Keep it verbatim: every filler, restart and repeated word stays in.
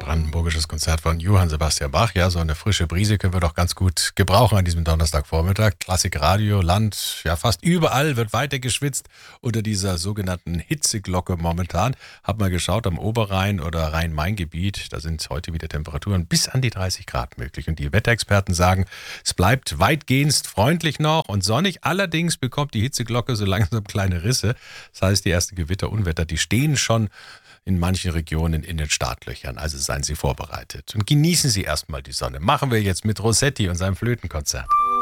brandenburgisches Konzert von Johann Sebastian Bach. Ja, so eine frische Brise können wir doch ganz gut gebrauchen an diesem Donnerstagvormittag. Klassikradio, Land, ja fast überall wird weiter geschwitzt unter dieser sogenannten Hitzeglocke momentan. Hab mal geschaut, am Oberrhein oder Rhein-Main-Gebiet, da sind heute wieder Temperaturen bis an die dreißig Grad möglich. Und die Wetterexperten sagen, es bleibt weitgehend freundlich noch und sonnig. Allerdings bekommt die Hitzeglocke so langsam kleine Risse. Das heißt, die ersten Gewitter, Unwetter, die stehen schon in manchen Regionen in den Startlöchern. Also seien Sie vorbereitet und genießen Sie erstmal die Sonne. Machen wir jetzt mit Rossetti und seinem Flötenkonzert.